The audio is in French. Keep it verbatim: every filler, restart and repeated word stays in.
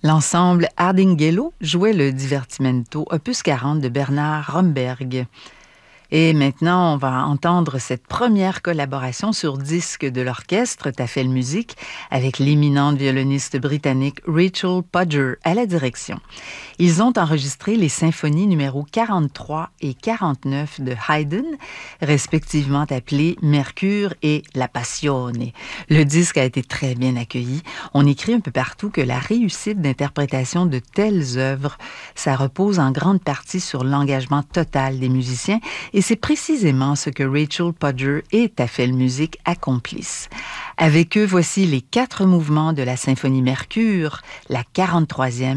L'ensemble Ardinghello jouait le Divertimento, opus quarante de Bernard Romberg. Et maintenant, on va entendre cette première collaboration sur disque de l'orchestre Tafel Music avec l'éminente violoniste britannique Rachel Podger à la direction. Ils ont enregistré les symphonies numéro quarante-trois et quarante-neuf de Haydn, respectivement appelées Mercure et La Passione. Le disque a été très bien accueilli. On écrit un peu partout que la réussite d'interprétation de telles œuvres, ça repose en grande partie sur l'engagement total des musiciens et c'est précisément ce que Rachel Podger et Tafel Music accomplissent. Avec eux, voici les quatre mouvements de la symphonie Mercure, la quarante-troisième